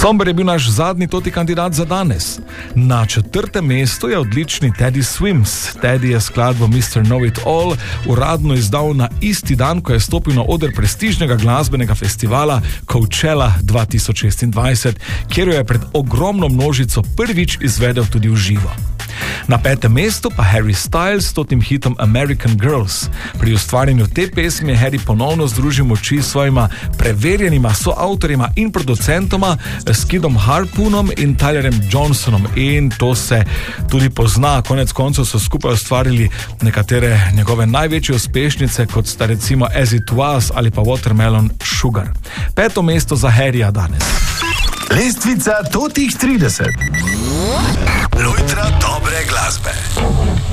Somber je bil naš zadnji toti kandidat za danes. Na 4. mestu je odlični Teddy Swims. Teddy je skladbo Mr. Know It All uradno izdal na isti dan, ko je stopil na oder prestižnega glasbenega festivala Coachella 2026, kjer jo je pred ogromno množico prvič izvedel tudi v živo. Na 5. mestu pa Harry Styles s totim hitom American Girls. Pri ustvarjanju te pesmi je Harry ponovno združil moči s svojima preverjenima soavtorima in producentoma Skidom Harpoonom in Tylerem Johnsonom, in to se tudi pozna. Konec koncev so skupaj ustvarili nekatere njegove največje uspešnice, kot sta recimo As It Was ali pa Watermelon Sugar. 5. mesto za Harryja danes. Lestvica totih 30. Lojtra dobre glasbe.